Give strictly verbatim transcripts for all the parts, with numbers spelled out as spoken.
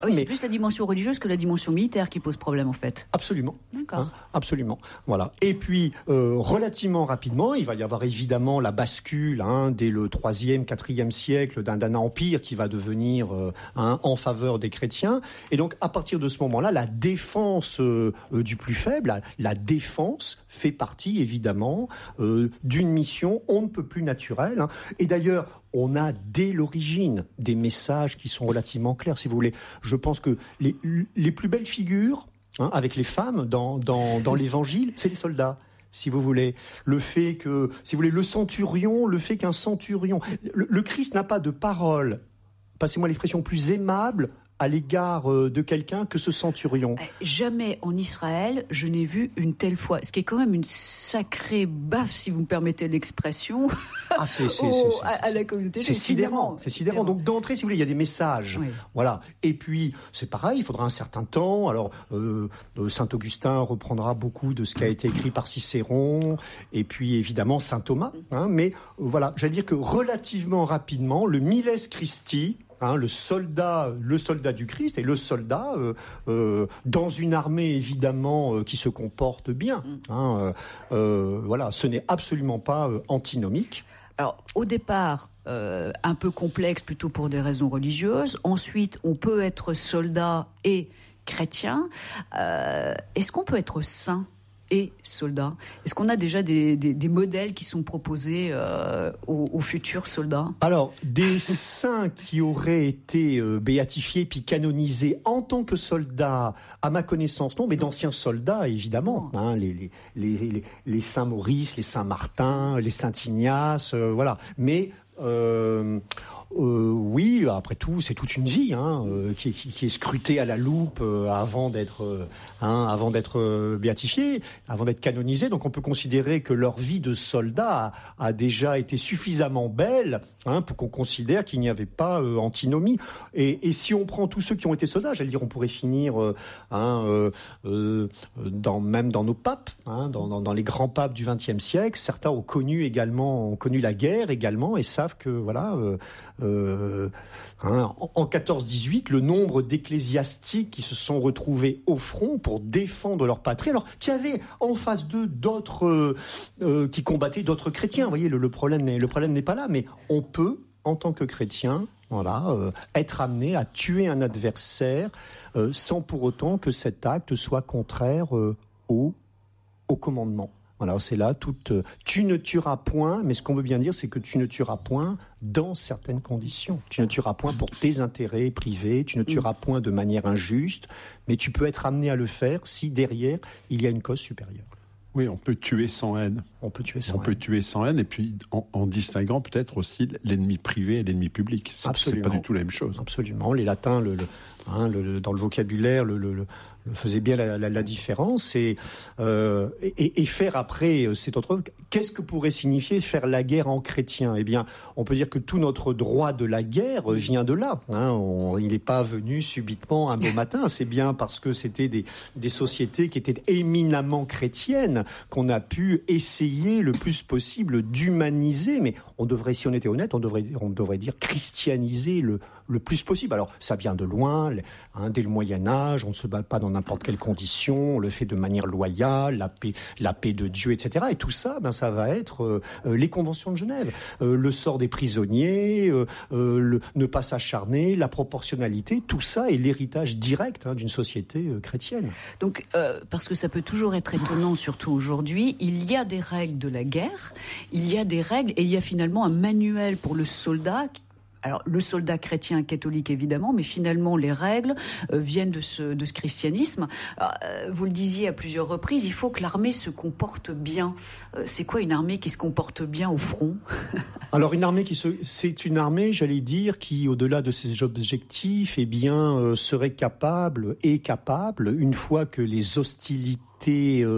Oui, mais c'est plus la dimension religieuse que la dimension militaire qui pose problème, en fait. Absolument. D'accord. Hein, absolument. Voilà. Et puis, euh, relativement rapidement, il va y avoir évidemment la bascule hein, dès le troisième, quatrième siècle d'un, d'un empire qui va devenir euh, hein, en faveur des chrétiens. Et donc, à partir de ce moment-là, la défense euh, euh, du plus faible, la, la défense fait partie évidemment euh, d'une mission on ne peut plus naturelle. Hein. Et d'ailleurs, on a dès l'origine des messages qui sont relativement clairs, si vous voulez. Je pense que les, les plus belles figures, hein, avec les femmes dans, dans, dans l'Évangile, c'est les soldats, si vous voulez. Le fait que, si vous voulez, le centurion, le fait qu'un centurion... Le, le Christ n'a pas de parole, passez-moi l'expression, plus aimable à l'égard de quelqu'un que ce centurion. Jamais en Israël, je n'ai vu une telle foi. Ce qui est quand même une sacrée baffe, si vous me permettez l'expression, ah, c'est, c'est, au, c'est, c'est, à, à la communauté. C'est sidérant. C'est sidérant. Donc d'entrée, si vous voulez, il y a des messages. Oui. Voilà. Et puis, c'est pareil, il faudra un certain temps. Alors, euh, Saint Augustin reprendra beaucoup de ce qui a été écrit par Cicéron, et puis évidemment Saint Thomas. Hein, mais euh, voilà, j'allais dire que relativement rapidement, le Miles Christi, Hein, le soldat, le soldat du Christ et le soldat euh, euh, dans une armée évidemment euh, qui se comporte bien. Hein, euh, euh, voilà, ce n'est absolument pas euh, antinomique. Alors, au départ, euh, un peu complexe plutôt pour des raisons religieuses. Ensuite, on peut être soldat et chrétien. Euh, est-ce qu'on peut être saint et soldats? Est-ce qu'on a déjà des, des, des modèles qui sont proposés euh, aux, aux futurs soldats? Alors, des saints qui auraient été euh, béatifiés puis canonisés en tant que soldats, à ma connaissance, non, mais d'anciens soldats, évidemment. Oh. Hein, les, les, les, les, les saints Maurice, les saints Martin, les saints Ignace, euh, voilà. Mais... Euh, Euh, oui, après tout, c'est toute une vie hein, euh, qui, qui, qui est scrutée à la loupe euh, avant d'être, euh, hein, avant d'être euh, béatifié, avant d'être canonisé. Donc, on peut considérer que leur vie de soldat a, a déjà été suffisamment belle hein, pour qu'on considère qu'il n'y avait pas euh, antinomie. Et, et si on prend tous ceux qui ont été soldats, j'allais dire, on pourrait finir euh, hein, euh, euh, dans, même dans nos papes, hein, dans, dans, dans les grands papes du vingtième siècle. Certains ont connu également, ont connu la guerre également et savent que voilà. Euh, Euh, hein, en quatorze dix-huit, le nombre d'ecclésiastiques qui se sont retrouvés au front pour défendre leur patrie, alors qu'il y avait en face d'eux d'autres euh, euh, qui combattaient d'autres chrétiens. Vous voyez, le, le problème n'est, le problème n'est pas là, mais on peut, en tant que chrétien, voilà, euh, être amené à tuer un adversaire euh, sans pour autant que cet acte soit contraire euh, au, au commandement. Voilà, c'est là, toute, tu ne tueras point, mais ce qu'on veut bien dire, c'est que tu ne tueras point dans certaines conditions. Tu ne tueras point pour tes intérêts privés, tu ne tueras point de manière injuste, mais tu peux être amené à le faire si derrière, il y a une cause supérieure. Oui, on peut tuer sans haine. On peut tuer sans on haine. peut tuer sans haine, et puis en, en distinguant peut-être aussi l'ennemi privé et l'ennemi public. C'est, c'est pas du tout la même chose. Absolument. Les latins, le, le, hein, le, dans le vocabulaire, le, le, le faisait bien la, la, la différence et, euh, et, et faire après c'est autre. Qu'est-ce que pourrait signifier faire la guerre en chrétien? Eh bien, on peut dire que tout notre droit de la guerre vient de là. Hein. On, il n'est pas venu subitement un beau matin. C'est bien parce que c'était des, des sociétés qui étaient éminemment chrétiennes qu'on a pu essayer le plus possible d'humaniser. Mais on devrait, si on était honnête, on devrait, on devrait dire christianiser le, le plus possible. Alors, ça vient de loin. Hein, dès le Moyen-Âge, on ne se bat pas dans n'importe quelle condition, on le fait de manière loyale, la paix, la paix de Dieu, et cetera. Et tout ça, ben, ça va être euh, les conventions de Genève, euh, le sort des prisonniers, euh, euh, le, ne pas s'acharner, la proportionnalité, tout ça est l'héritage direct hein, d'une société euh, chrétienne. Donc, euh, parce que ça peut toujours être étonnant, surtout aujourd'hui, il y a des règles de la guerre, il y a des règles, et il y a finalement un manuel pour le soldat qui Alors, le soldat chrétien catholique, évidemment, mais finalement, les règles euh, viennent de ce, de ce christianisme. Alors, euh, vous le disiez à plusieurs reprises, il faut que l'armée se comporte bien. Euh, c'est quoi une armée qui se comporte bien au front? Alors, une armée qui se, c'est une armée, j'allais dire, qui, au-delà de ses objectifs, eh bien, euh, serait capable, est capable, une fois que les hostilités Euh,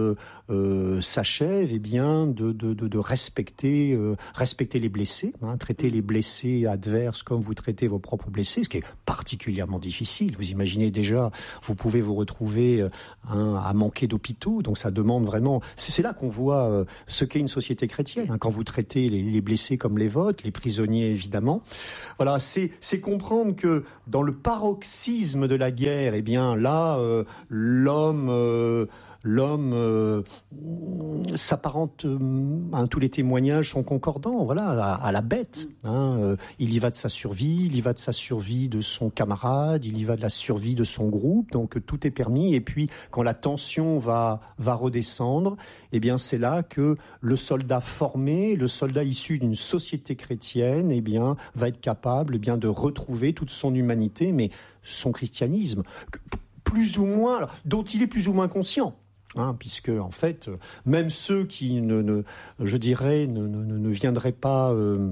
euh, s'achève, eh bien, de, de, de, de respecter, euh, respecter les blessés, hein, traiter les blessés adverses comme vous traitez vos propres blessés, ce qui est particulièrement difficile. Vous imaginez déjà, vous pouvez vous retrouver hein, à manquer d'hôpitaux, donc ça demande vraiment... C'est, c'est là qu'on voit euh, ce qu'est une société chrétienne, hein, quand vous traitez les, les blessés comme les vôtres, les prisonniers évidemment. Voilà, c'est, c'est comprendre que dans le paroxysme de la guerre, eh bien là, euh, l'homme... Euh, L'homme euh, s'apparente, euh, hein, tous les témoignages sont concordants, voilà, à, à la bête. Hein, euh, il y va de sa survie, il y va de sa survie de son camarade, il y va de la survie de son groupe, donc euh, tout est permis. Et puis, quand la tension va va redescendre, eh bien, c'est là que le soldat formé, le soldat issu d'une société chrétienne, eh bien, va être capable, eh bien, de retrouver toute son humanité, mais son christianisme, plus ou moins, alors, dont il est plus ou moins conscient. Hein, puisque en fait, même ceux qui ne, ne je dirais, ne, ne, ne viendraient pas, euh,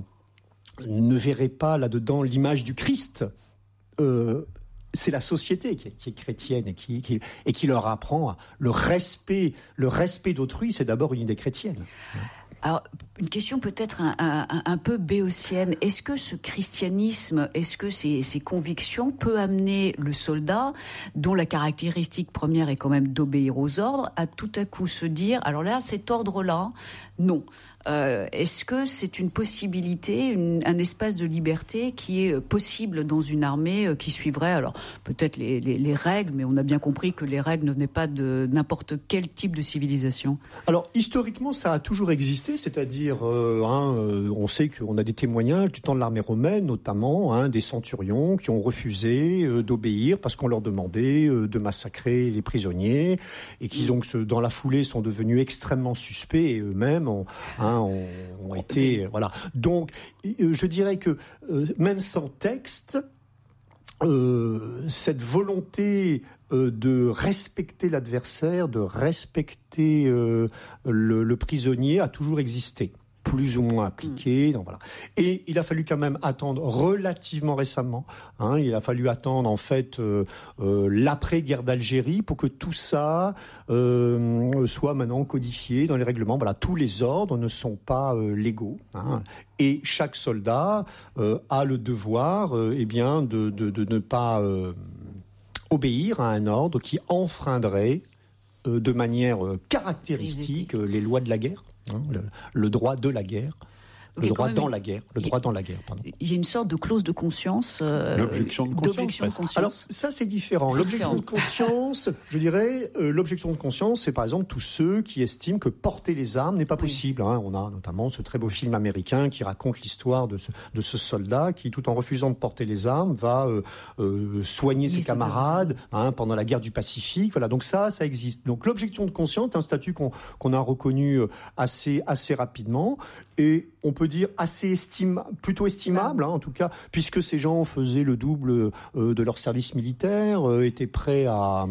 ne verraient pas là-dedans l'image du Christ. Euh, c'est la société qui est, qui est chrétienne et qui, qui, et qui leur apprend le respect, le respect d'autrui. C'est d'abord une idée chrétienne. Alors, une question peut-être un, un, un peu béotienne. Est-ce que ce christianisme, est-ce que ces, ces convictions peut amener le soldat, dont la caractéristique première est quand même d'obéir aux ordres, à tout à coup se dire, alors là, cet ordre-là, non. Euh, est-ce que c'est une possibilité, une, un espace de liberté qui est possible dans une armée euh, qui suivrait, alors peut-être les, les, les règles, mais on a bien compris que les règles ne venaient pas de n'importe quel type de civilisation. Alors historiquement, ça a toujours existé, c'est-à-dire, euh, hein, euh, on sait qu'on a des témoignages du temps de l'armée romaine, notamment hein, des centurions qui ont refusé euh, d'obéir parce qu'on leur demandait euh, de massacrer les prisonniers et qui donc dans la foulée sont devenus extrêmement suspects et eux-mêmes ont, hein, ont, ont été voilà. Donc, euh, je dirais que euh, même sans texte, euh, cette volonté euh, de respecter l'adversaire, de respecter euh, le, le prisonnier, a toujours existé, plus ou moins appliqué. Mmh. Donc voilà. Et il a fallu quand même attendre relativement récemment. Hein, il a fallu attendre en fait euh, euh, l'après-guerre d'Algérie pour que tout ça euh, soit maintenant codifié dans les règlements. Voilà, tous les ordres ne sont pas euh, légaux. Hein, et chaque soldat euh, a le devoir, euh, eh bien, de, de, de ne pas euh, obéir à un ordre qui enfreindrait euh, de manière euh, caractéristique euh, les lois de la guerre. Hein, le, le droit de la guerre, donc le droit dans une... la guerre, le droit dans la guerre, pardon. Il y a une sorte de clause de conscience, euh, l'objection de conscience. D'objection de conscience. Alors ça c'est différent. C'est l'objection différent. de conscience, je dirais, euh, l'objection de conscience, c'est par exemple tous ceux qui estiment que porter les armes n'est pas possible. Oui. Hein. On a notamment ce très beau film américain qui raconte l'histoire de ce, de ce soldat qui, tout en refusant de porter les armes, va euh, euh, soigner ses camarades hein, pendant la guerre du Pacifique. Voilà, donc ça, ça existe. Donc l'objection de conscience est un statut qu'on, qu'on a reconnu assez, assez rapidement et on peut dire assez estima, plutôt estimable, hein, en tout cas, puisque ces gens faisaient le double euh, de leur service militaire, euh, étaient prêts à...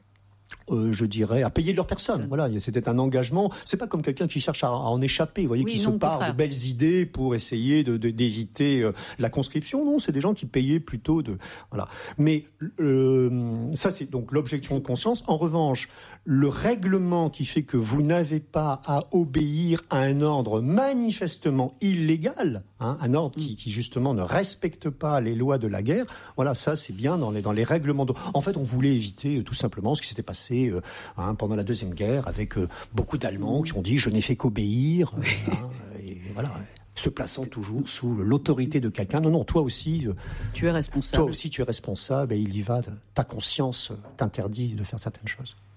Euh, je dirais, à payer de leur personne. Voilà, c'était un engagement. C'est pas comme quelqu'un qui cherche à, à en échapper, vous voyez, oui, qui non, se part de belles idées pour essayer de, de, d'éviter euh, la conscription. Non, c'est des gens qui payaient plutôt de. Voilà. Mais euh, ça, c'est donc l'objection de conscience. En revanche, le règlement qui fait que vous n'avez pas à obéir à un ordre manifestement illégal, hein, un ordre qui, qui justement ne respecte pas les lois de la guerre. Voilà, ça, c'est bien dans les dans les règlements. De... En fait, on voulait éviter euh, tout simplement ce qui s'était passé. Euh, hein, pendant la Deuxième Guerre, avec euh, beaucoup d'Allemands qui ont dit « je n'ai fait qu'obéir euh, », hein, et voilà, se plaçant toujours sous l'autorité de quelqu'un. Non, non, toi aussi... Euh, tu es responsable. Toi aussi, tu es responsable, et il y va, de, ta conscience t'interdit de faire certaines choses.